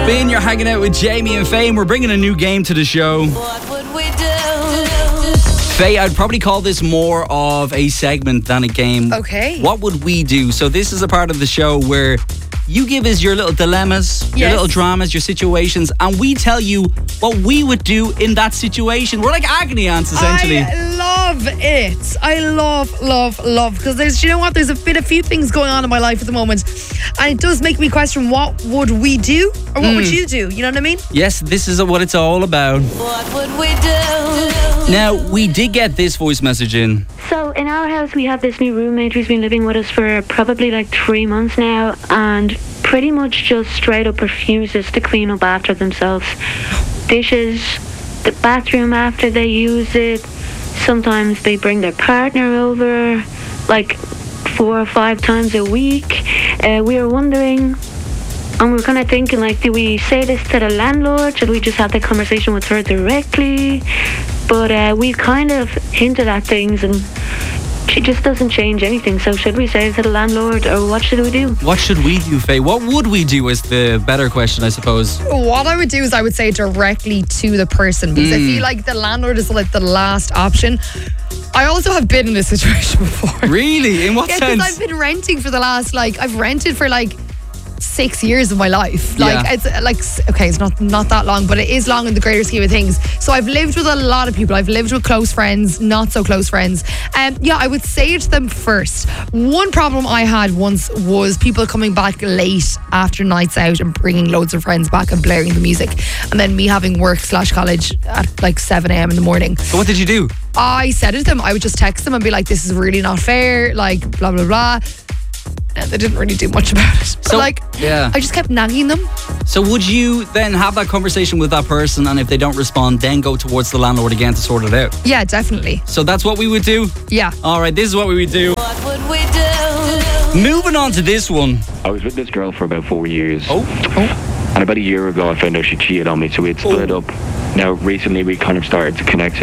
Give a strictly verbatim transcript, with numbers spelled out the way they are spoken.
Finn, you're hanging out with Jamie and Faye, and we're bringing a new game to the show. What would we do? Faye, I'd probably call this more of a segment than a game. Okay. What would we do? So this is a part of the show where you give us your little dilemmas, your Yes. little dramas, your situations, and we tell you what we would do in that situation. We're like agony aunts, essentially. I love it. I love, love, love. Because there's, you know what? There's a bit, a few things going on in my life at the moment, and it does make me question: what would we do, or what Mm. would you do? You know what I mean? Yes, this is what it's all about. What would we do? Now, we did get this voice message in. So in our house we have this new roommate who's been living with us for probably like three months now, and pretty much just straight up refuses to clean up after themselves. Dishes, the bathroom after they use it. Sometimes they bring their partner over, like four or five times a week. Uh, we were wondering, and we were kind of thinking, like, do we say this to the landlord? Should we just have the conversation with her directly? But uh, we've kind of hinted at things, and she just doesn't change anything. So should we say it to the landlord, or what should we do? What should we do, Faye? What would we do is the better question, I suppose. What I would do is I would say directly to the person, because I feel like the landlord is like the last option. I also have been in this situation before. Really? In what Yeah, because sense? I've been renting for the last, like, I've rented for like six years of my life. Like, Yeah. it's uh, like, s- okay, it's not not that long, but it is long in the greater scheme of things. So I've lived with a lot of people. I've lived with close friends, not so close friends. Um, yeah, I would say it to them first. One problem I had once was people coming back late after nights out and bringing loads of friends back and blaring the music, and then me having work slash college at like seven a.m. in the morning. So what did you do? I said it to them. I would just text them and be like, this is really not fair, like, blah, blah, blah. And they didn't really do much about it. But So, like, yeah. I just kept nagging them. So would you then have that conversation with that person, and if they don't respond, then go towards the landlord again to sort it out? Yeah, definitely. So that's what we would do? Yeah. All right, this is what we would do. What would we do? Moving on to this one. I was with this girl for about four years. Oh. And about a year ago, I found out she cheated on me, so we had split Oh. up. Now, recently, we kind of started to connect